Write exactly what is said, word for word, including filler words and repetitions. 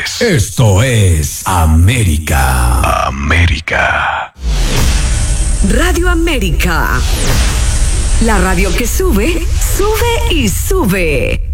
es. Esto es América. América. Radio América. La radio que sube, sube y sube.